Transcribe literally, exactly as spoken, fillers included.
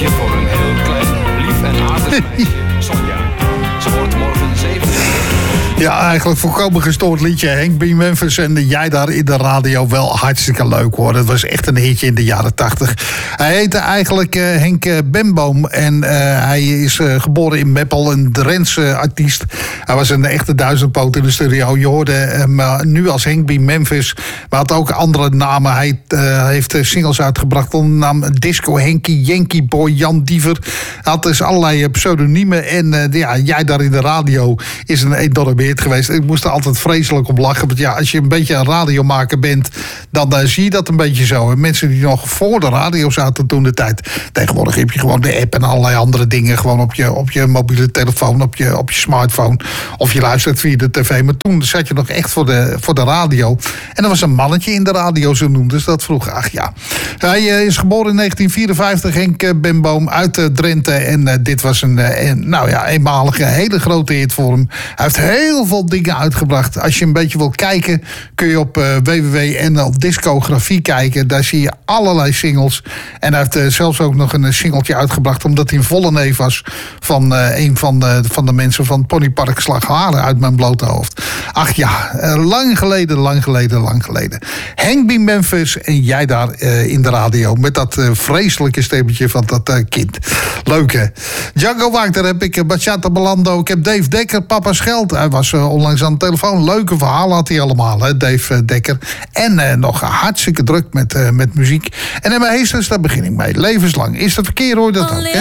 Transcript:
liedje voor een heel klein, lief en aardig meisje, Sonja. Ze wordt morgen zeventien. Ja, eigenlijk volkomen gestoord liedje. Henk B. Memphis en jij daar in de radio, wel hartstikke leuk hoor. Het was echt een hitje in de jaren tachtig. Hij heette eigenlijk uh, Henk uh, Benboom. En uh, hij is uh, geboren in Meppel, een Drentse artiest. Hij was een echte duizendpoot in de studio. Je hoorde hem uh, nu als Henk B. Memphis. Maar had ook andere namen. Hij uh, heeft uh, singles uitgebracht onder de naam Disco Henkie, Yankee Boy, Jan Diever. Hij had dus allerlei uh, pseudoniemen. En uh, ja, jij daar in de radio is een enorme hit geweest. Ik moest er altijd vreselijk om lachen. Want ja, als je een beetje een radiomaker bent, dan uh, zie je dat een beetje zo. En mensen die nog voor de radio zaten toen de tijd. Tegenwoordig heb je gewoon de app en allerlei andere dingen. Gewoon op je, op je mobiele telefoon, op je, op je smartphone. Of je luistert via de tv. Maar toen zat je nog echt voor de, voor de radio. En er was een mannetje in de radio, zo noemden ze dat vroeger. Ach ja. Hij uh, is geboren in negentien vierenvijftig, Henk uh, Benboom, uit uh, Drenthe. En uh, dit was een, uh, een, nou ja, eenmalige, hele grote hit voor hem. Hij heeft heel veel dingen uitgebracht. Als je een beetje wil kijken, kun je op uh, w w w punt n l discografie kijken. Daar zie je allerlei singles. En hij heeft uh, zelfs ook nog een singeltje uitgebracht, omdat hij een volle neef was van uh, een van de, van de mensen van Ponypark Slagharen uit mijn blote hoofd. Ach ja, uh, lang geleden, lang geleden, lang geleden. Henk B. Memphis en jij daar uh, in de radio met dat uh, vreselijke stemmetje van dat uh, kind. Leuk hè? Django Wagner heb ik, uh, Bachata Belando. Ik heb Dave Dekker, Papa Scheld. Hij was uh, onlangs aan de telefoon. Leuke verhalen had hij allemaal, hè, Dave uh, Dekker. En uh, nog hartstikke druk met, uh, met muziek. En in mijn heesters, daar begin ik mee. Levenslang. Is dat verkeer, hoor dat ook, hè?